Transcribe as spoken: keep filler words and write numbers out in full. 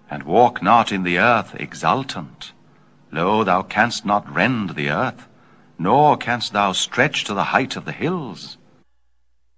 and walk not in the earth exultant. Lo, thou canst not rend the earth, nor canst thou stretch to the height of the hills.